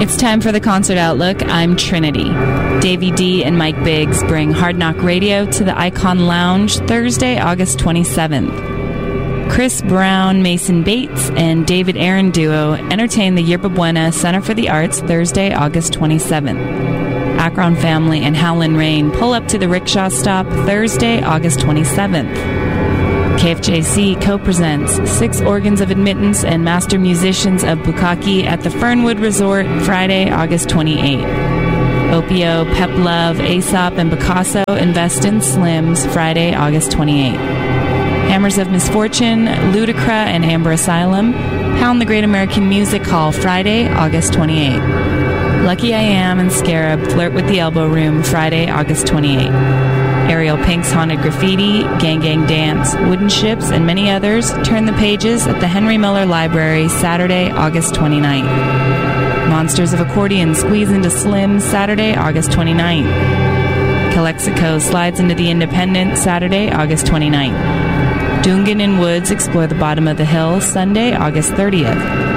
It's time for the Concert Outlook. I'm Trinity. Davey D and Mike Biggs bring Hard Knock Radio to the Icon Lounge Thursday, August 27th. Chris Brown, Mason Bates, and David Aaron duo entertain the Yerba Buena Center for the Arts Thursday, August 27th. Akron Family and Howlin' Rain pull up to the Rickshaw Stop Thursday, August 27th. KFJC co-presents 6 Organs of Admittance and Master Musicians of Bukkake at the Fernwood Resort Friday, August 28th. Opio, Pep Love, Aesop, and Picasso invest in Slims Friday, August 28th. Hammers of Misfortune, Ludacra, and Amber Asylum pound the Great American Music Hall Friday, August 28th. Lucky I Am and Scarab flirt with the Elbow Room Friday, August 28th. Ariel Pink's Haunted Graffiti, Gang Gang Dance, Wooden Ships, and many others turn the pages at the Henry Miller Library Saturday, August 29th. Monsters of Accordion squeeze into Slim Saturday, August 29th. Calexico slides into the Independent Saturday, August 29th. Dungan and Woods explore the bottom of the hill Sunday, August 30th.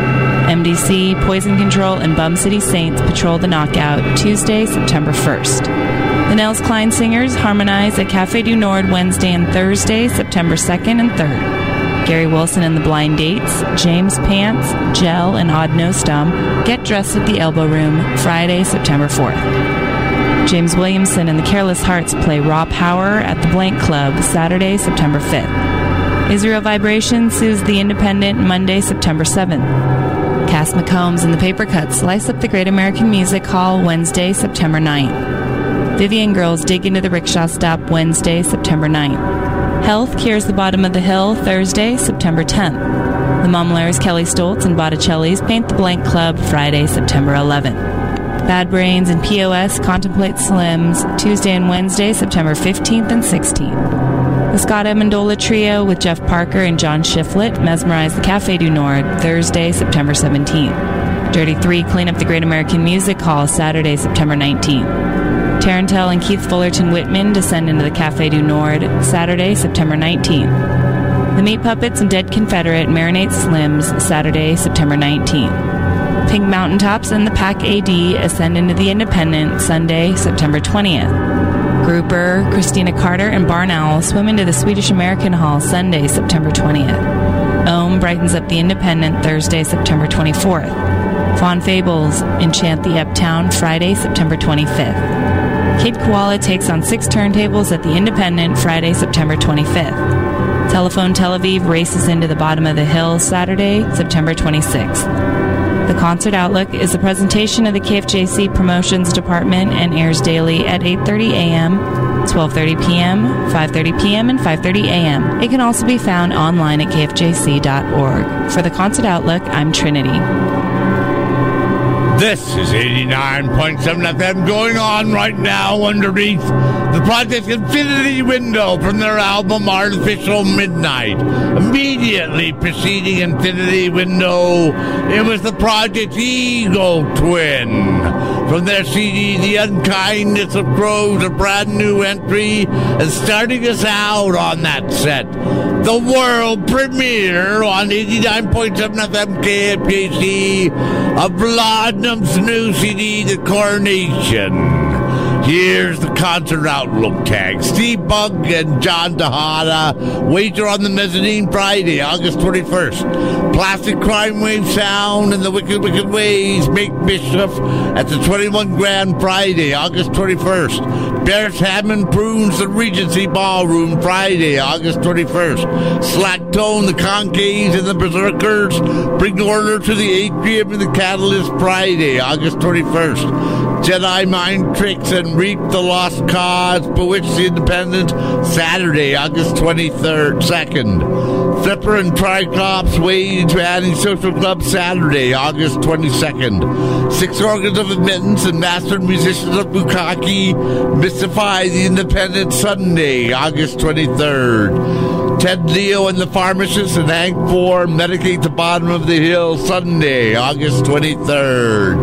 MDC, Poison Control, and Bum City Saints patrol the Knockout Tuesday, September 1st. The Nels Klein Singers harmonize at Café du Nord Wednesday and Thursday, September 2nd and 3rd. Gary Wilson and the Blind Dates, James Pants, Gel, and Odd No Stum get dressed at the Elbow Room Friday, September 4th. James Williamson and the Careless Hearts play Raw Power at the Blank Club Saturday, September 5th. Israel Vibration soothes the Independent Monday, September 7th. Cass McCombs and the Paper Cuts slice up the Great American Music Hall Wednesday, September 9th. Vivian Girls dig into the Rickshaw Stop Wednesday, September 9th. Health cures the bottom of the hill Thursday, September 10th. The Mumlers, Kelly Stoltz, and Botticelli's paint the Blank Club Friday, September 11th. Bad Brains and POS contemplate Slims Tuesday and Wednesday, September 15th and 16th. The Scott Amendola Trio with Jeff Parker and John Shiflett mesmerize the Café du Nord Thursday, September 17th. Dirty Three clean up the Great American Music Hall Saturday, September 19th. Tarantel and Keith Fullerton Whitman descend into the Café du Nord Saturday, September 19th. The Meat Puppets and Dead Confederate marinate Slims Saturday, September 19th. Pink Mountaintops and the Pack AD ascend into the Independent Sunday, September 20th. Grouper, Christina Carter, and Barn Owl swim into the Swedish American Hall Sunday, September 20th. Ohm brightens up the Independent Thursday, September 24th. Fawn Fables enchant the Uptown Friday, September 25th. Kid Koala takes on 6 turntables at the Independent Friday, September 25th. Telephone Tel Aviv races into the bottom of the hill Saturday, September 26th. The Concert Outlook is a presentation of the KFJC Promotions Department and airs daily at 8:30 a.m., 12:30 p.m., 5:30 p.m., and 5:30 a.m. It can also be found online at kfjc.org. For the Concert Outlook, I'm Trinity. This is 89.7 FM going on right now underneath the Project Infinity Window from their album Artificial Midnight. Immediately preceding Infinity Window, it was the Project Ego Twin. From their CD, The Unkindness of Crows, a brand new entry, and starting us out on that set, the world premiere on 89.7 FM KFJC of Laudanum's new CD, The Coronation. Here's the Concert Outlook tag. Steve Bug and John Tejada wager on the Mezzanine Friday, August 21st. Plastic Crime Wave Sound and the Wicked Wicked Ways make Bishop at the 21 Grand Friday, August 21st. Barrett's Hammond Prunes the Regency Ballroom Friday, August 21st. Slack Tone, the Concaves, and the Berserkers bring order to the Atrium and the Catalyst Friday, August 21st. Jedi Mind Tricks and Reap the Lost Cause, Bewitch the Independent, Saturday, August 23rd, 2nd. Flipper and Tricops Wage Anti-Social Club, Saturday, August 22nd. 6 Organs of Admittance and Master Musicians of Bukkake Mystify the Independent, Sunday, August 23rd. Ted Leo and the Pharmacists and Hank 4 Medicate the Bottom of the Hill, Sunday, August 23rd.